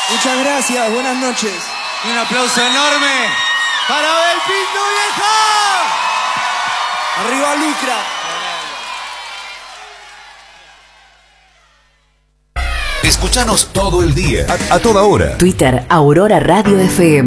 Muchas gracias, buenas noches. Y un aplauso enorme para Abel Pinto, vieja. Arriba Lucra. Escúchanos todo el día, a toda hora. Twitter, Aurora Radio FM.